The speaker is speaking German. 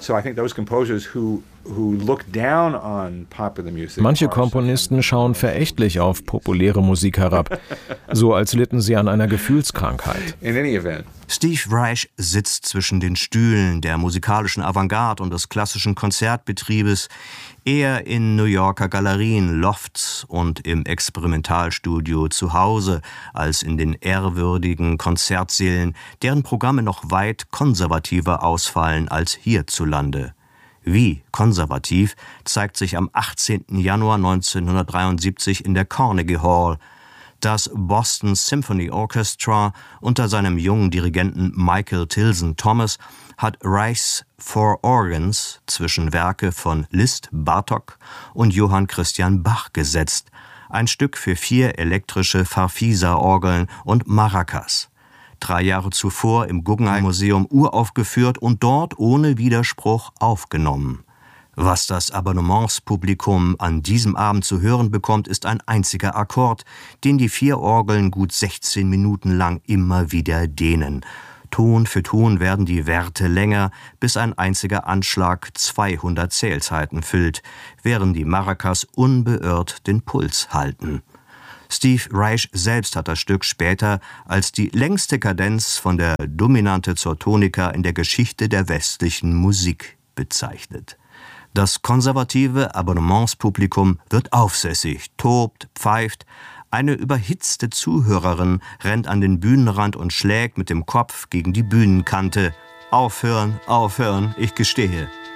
So I think those composers who look down on popular music. Manche Komponisten schauen verächtlich auf populäre Musik herab, so als litten sie an einer Gefühlskrankheit. In any event. Steve Reich sitzt zwischen den Stühlen der musikalischen Avantgarde und des klassischen Konzertbetriebes, eher in New Yorker Galerien, Lofts und im Experimentalstudio zu Hause, als in den ehrwürdigen Konzertsälen, deren Programme noch weit konservativer ausfallen als hierzulande. Wie konservativ zeigt sich am 18. Januar 1973 in der Carnegie Hall. Das Boston Symphony Orchestra unter seinem jungen Dirigenten Michael Tilson Thomas hat Reichs Four Organs zwischen Werke von Liszt, Bartók und Johann Christian Bach gesetzt. Ein Stück für 4 elektrische Farfisa-Orgeln und Maracas. 3 Jahre zuvor im Guggenheim Museum uraufgeführt und dort ohne Widerspruch aufgenommen. Was das Abonnementspublikum an diesem Abend zu hören bekommt, ist ein einziger Akkord, den die 4 Orgeln gut 16 Minuten lang immer wieder dehnen. Ton für Ton werden die Werte länger, bis ein einziger Anschlag 200 Zählzeiten füllt, während die Maracas unbeirrt den Puls halten. Steve Reich selbst hat das Stück später als die längste Kadenz von der Dominante zur Tonika in der Geschichte der westlichen Musik bezeichnet. Das konservative Abonnementspublikum wird aufsässig, tobt, pfeift. Eine überhitzte Zuhörerin rennt an den Bühnenrand und schlägt mit dem Kopf gegen die Bühnenkante. Aufhören, aufhören, ich gestehe.